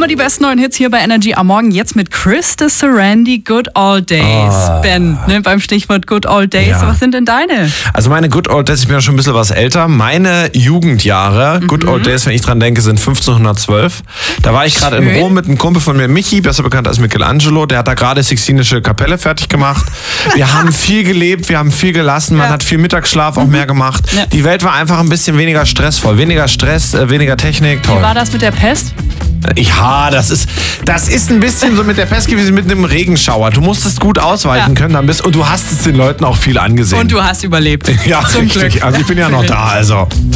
Immer die besten neuen Hits hier bei Energy am Morgen. Jetzt mit Chris de Sarandi, Good Old Days. Ben, beim Stichwort Good Old Days. Ja. Was sind denn deine? Also meine Good Old Days, ich bin ja schon ein bisschen was älter. Meine Jugendjahre, Good Old Days, wenn ich dran denke, sind 1512. Da war ich gerade in Rom mit einem Kumpel von mir, Michi, besser bekannt als Michelangelo. Der hat da gerade Sixtinische Kapelle fertig gemacht. Wir haben viel gelebt, wir haben viel gelassen. Man hat viel Mittagsschlaf auch mehr gemacht. Ja. Die Welt war einfach ein bisschen weniger stressvoll. Weniger Stress, weniger Technik. Toll. Wie war das mit der Pest? Ja, das ist ein bisschen so mit der Pest gewesen, mit einem Regenschauer. Du musstest gut ausweichen können, und du hast es den Leuten auch viel angesehen. Und du hast überlebt. Ja, Zum richtig. Glück. Also ich bin ja noch da, also.